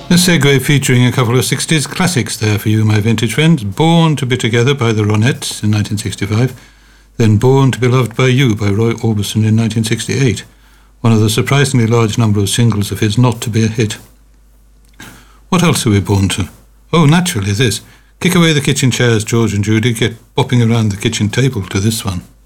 A segue featuring a couple of 60s classics there for you, my vintage friends. Born to be Together by the Ronettes in 1965, then Born to be Loved by You by Roy Orbison in 1968, one of the surprisingly large number of singles of his not to be a hit. What else are we born to? Oh, naturally this. Kick away the kitchen chairs, George and Judy, get bopping around the kitchen table to this one.